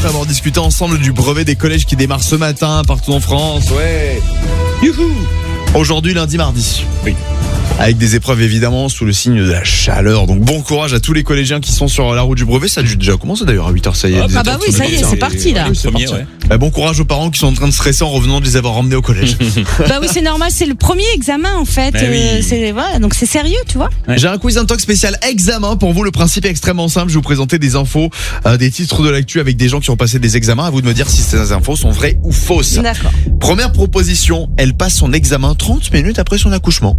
après avoir discuté ensemble du brevet des collèges qui démarre ce matin partout en France. Ouais. Youhou. Aujourd'hui, lundi, mardi. Oui. Avec des épreuves évidemment sous le signe de la chaleur. Donc bon courage à tous les collégiens qui sont sur la route du brevet. Ça a déjà commencé d'ailleurs à 8h, ça y est. Ah bah oui, ça y est, c'est parti là. Oui, c'est parti. Bah, bon courage aux parents qui sont en train de stresser en revenant de les avoir emmenés au collège. Bah oui, c'est normal, c'est le premier examen en fait. Oui. Voilà, donc c'est sérieux, tu vois. Ouais. J'ai un quiz un talk spécial examen pour vous. Le principe est extrêmement simple. Je vais vous présenter des infos, des titres de l'actu avec des gens qui ont passé des examens. À vous de me dire si ces infos sont vraies ou fausses. D'accord. Première proposition, elle passe son examen 30 minutes après son accouchement.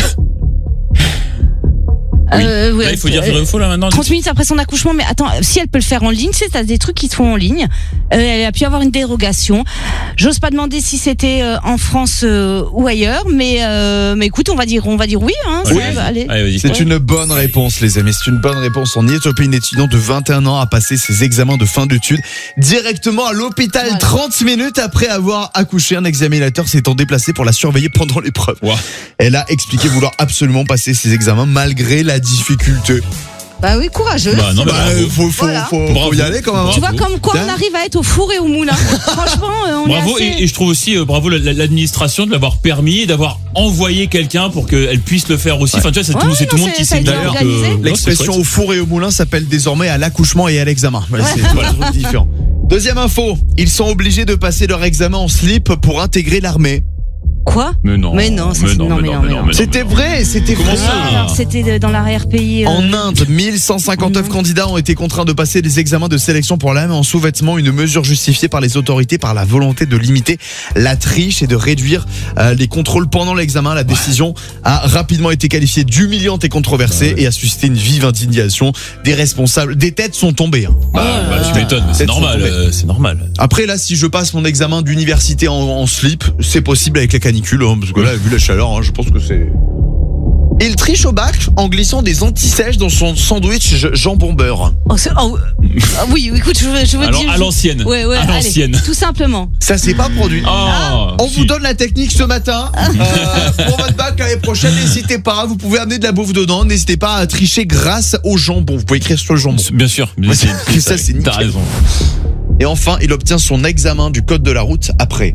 Oui. Ouais, Là, il faut dire vrai ou faux là maintenant. 30 minutes après son accouchement, mais attends, si elle peut le faire en ligne, c'est t'as des trucs qui se font en ligne. Elle a pu avoir une dérogation. J'ose pas demander si c'était en France ou ailleurs, mais écoute, on va dire oui, hein. Oui. Allez. Allez, vas-y. C'est une bonne réponse, les amis. C'est une bonne réponse. En Éthiopie, une étudiante de 21 ans a passé ses examens de fin d'études directement à l'hôpital. Voilà. 30 minutes après avoir accouché. Un examinateur s'étant déplacé pour la surveiller pendant l'épreuve. Wow. Elle a expliqué vouloir absolument passer ses examens malgré la difficulté. Bah oui, courageux. Bah non, mais bravo. Faut Bravo. y aller quand même. Tu vois comme quoi on arrive à être au four et au moulin. Franchement, on Bravo, est assez... et je trouve aussi bravo l'administration de l'avoir permis et d'avoir envoyé quelqu'un pour qu'elle puisse le faire aussi. Enfin, tu vois, c'est tout le monde qui ça a s'est été mis d'accord. organisé. L'expression au four et au moulin s'appelle désormais à l'accouchement et à l'examen. Voilà, c'est voilà, un truc différent. Deuxième info, ils sont obligés de passer leur examen en slip pour intégrer l'armée. Quoi? Mais non. Mais non, ça, mais c'est- non, non, mais mais non, non, mais mais non, mais C'était non. vrai, c'était Comment vrai. ça Alors, c'était dans l'arrière-pays. En Inde, 1159 candidats ont été contraints de passer des examens de sélection pour l'armée en sous-vêtements, une mesure justifiée par les autorités par la volonté de limiter la triche et de réduire les contrôles pendant l'examen. La décision a rapidement été qualifiée d'humiliante et controversée et a suscité une vive indignation des responsables. Des têtes sont tombées. Hein. Bah, tu m'étonnes, mais c'est Peut-être normal, sont c'est normal. Après là, si je passe mon examen d'université en slip, c'est possible avec la canicule, hein, parce que là, vu la chaleur, hein, je pense que c'est... Il triche au bac en glissant des anti-sèches dans son sandwich jambon beurre. Oui, écoute, je veux Alors, dire. à l'ancienne. Ouais, À allez, l'ancienne. tout simplement. Ça s'est pas produit. On vous donne la technique ce matin. Pour votre bac l'année prochaine, n'hésitez pas. Vous pouvez amener de la bouffe dedans. N'hésitez pas à tricher grâce au jambon. Vous pouvez écrire sur le jambon. Bien sûr. Ouais, ça, c'est nickel. T'as raison. Et enfin, il obtient son examen du code de la route après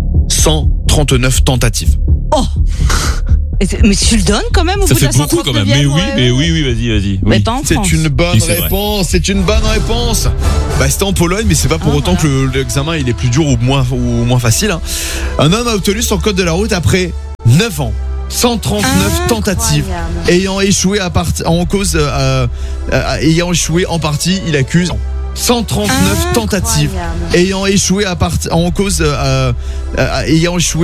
139 tentatives. Oh. Mais tu le donnes quand même au Ça bout de fait la beaucoup quand même. 139e, Mais oui, vas-y. Mais Oui. pas en C'est France. une bonne Oui, c'est vrai. réponse. C'est une bonne réponse. Bah, c'était en Pologne, mais c'est pas pour Ah, autant voilà. que l'examen il est plus dur ou moins facile. Hein. Un homme a obtenu son code de la route après 9 ans. 139 tentatives. Ayant échoué ayant échoué en partie, il accuse 139 tentatives. Ayant échoué ayant échoué